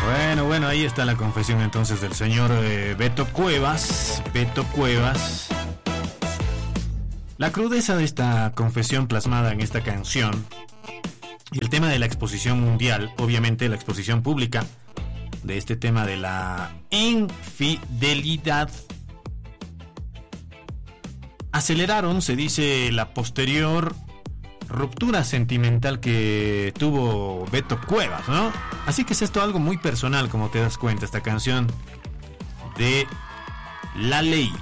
Bueno, ahí está la confesión entonces del señor Beto Cuevas. La crudeza de esta confesión plasmada en esta canción y el tema de la exposición mundial, obviamente la exposición pública de este tema de la infidelidad, aceleraron, se dice, la posterior ruptura sentimental que tuvo Beto Cuevas, ¿no? Así que es esto algo muy personal, como te das cuenta, esta canción de La Ley.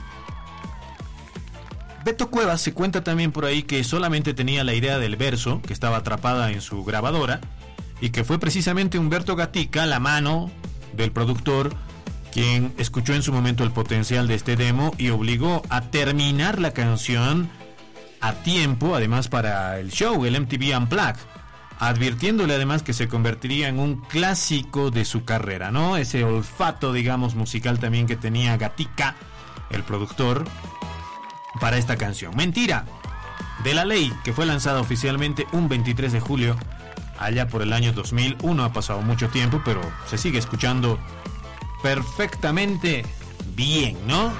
Beto Cuevas se cuenta también por ahí que solamente tenía la idea del verso, que estaba atrapada en su grabadora, y que fue precisamente Humberto Gatica, la mano del productor, quien escuchó en su momento el potencial de este demo y obligó a terminar la canción a tiempo, además para el show, el MTV Unplugged, advirtiéndole además que se convertiría en un clásico de su carrera, ¿no? Ese olfato, digamos, musical también que tenía Gatica, el productor, para esta canción. Mentira, de La Ley, que fue lanzada oficialmente un 23 de julio, allá por el año 2001, ha pasado mucho tiempo, pero se sigue escuchando perfectamente bien, ¿no?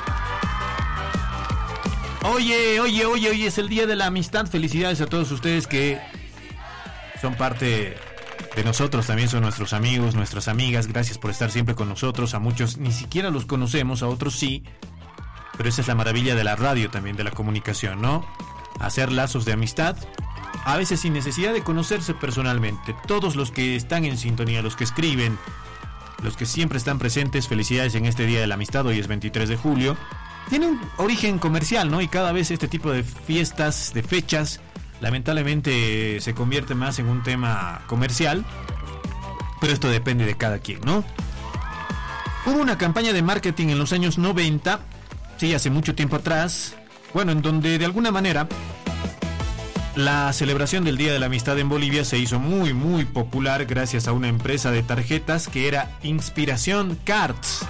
Oye, hoy es el Día de la Amistad. Felicidades a todos ustedes que son parte de nosotros, también son nuestros amigos, nuestras amigas. Gracias por estar siempre con nosotros. A muchos ni siquiera los conocemos, a otros sí. Pero esa es la maravilla de la radio también, de la comunicación, ¿no? Hacer lazos de amistad, a veces sin necesidad de conocerse personalmente. Todos los que están en sintonía, los que escriben, los que siempre están presentes, felicidades en este Día de la Amistad. Hoy es 23 de julio. Tiene un origen comercial, ¿no? Y cada vez este tipo de fiestas, de fechas, lamentablemente se convierte más en un tema comercial. Pero esto depende de cada quien, ¿no? Hubo una campaña de marketing en los años 90, sí, hace mucho tiempo atrás, bueno, en donde de alguna manera la celebración del Día de la Amistad en Bolivia se hizo muy, muy popular gracias a una empresa de tarjetas que era Inspiración Cards,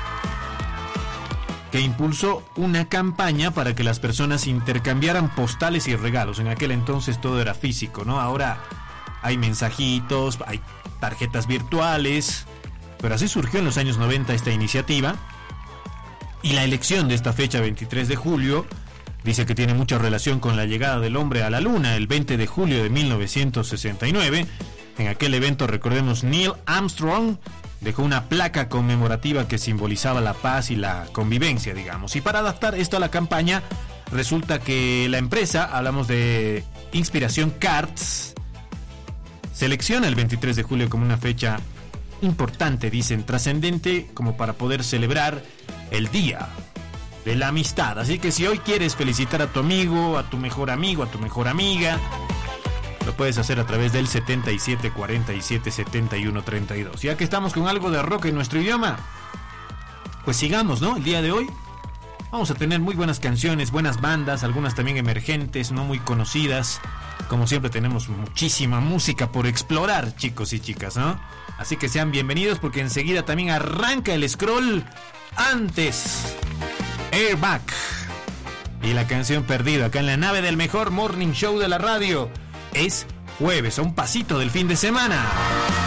que impulsó una campaña para que las personas intercambiaran postales y regalos. En aquel entonces todo era físico, ¿no? Ahora hay mensajitos, hay tarjetas virtuales, pero así surgió en los años 90 esta iniciativa. Y la elección de esta fecha, 23 de julio, dice que tiene mucha relación con la llegada del hombre a la luna, el 20 de julio de 1969. En aquel evento, recordemos, Neil Armstrong dejó una placa conmemorativa que simbolizaba la paz y la convivencia, digamos. Y para adaptar esto a la campaña, resulta que la empresa, hablamos de Inspiración Cards, selecciona el 23 de julio como una fecha importante, dicen, trascendente, como para poder celebrar el Día de la Amistad. Así que si hoy quieres felicitar a tu amigo, a tu mejor amigo, a tu mejor amiga, lo puedes hacer a través del 77 47 71 32. Ya que estamos con algo de rock en nuestro idioma, pues sigamos, ¿no? El día de hoy vamos a tener muy buenas canciones, buenas bandas, algunas también emergentes, no muy conocidas. Como siempre tenemos muchísima música por explorar, chicos y chicas, ¿no? Así que sean bienvenidos porque enseguida también arranca el scroll. Antes, Airbag y la canción Perdido, acá en la nave del mejor morning show de la radio. Es jueves, a un pasito del fin de semana.